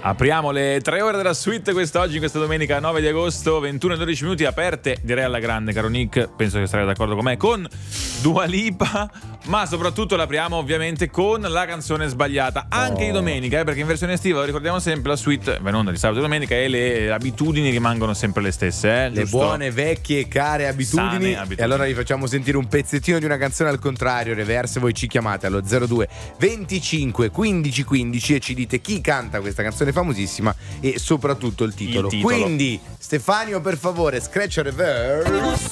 Apriamo le 3 ore della suite quest'oggi, questa domenica 9 di agosto, 21:12 minuti, aperte direi alla grande, caro Nick, penso che sarai d'accordo con me, con Dua Lipa, ma soprattutto l'apriamo ovviamente con la canzone sbagliata, anche di domenica, perché in versione estiva, lo ricordiamo sempre, la suite va in onda di sabato e domenica e le abitudini rimangono sempre le stesse, le buone, vecchie e care abitudini. E allora vi facciamo sentire un pezzettino di una canzone al contrario, reverse. Voi ci chiamate allo 02 25 15 15 e ci dite chi canta questa canzone famosissima e soprattutto il titolo. Quindi Stefanio, per favore, scratch reverse.